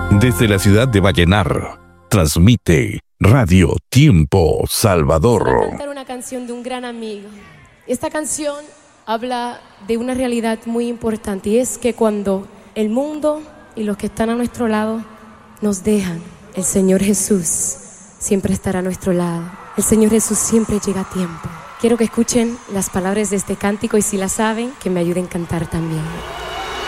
Desde la ciudad de Vallenar, transmite Radio Tiempo Salvador. Voy a cantar una canción de un gran amigo. Esta canción habla de una realidad muy importante, y es que cuando el mundo y los que están a nuestro lado nos dejan, el Señor Jesús siempre estará a nuestro lado. El Señor Jesús siempre llega a tiempo. Quiero que escuchen las palabras de este cántico, y si la saben, que me ayuden a cantar también.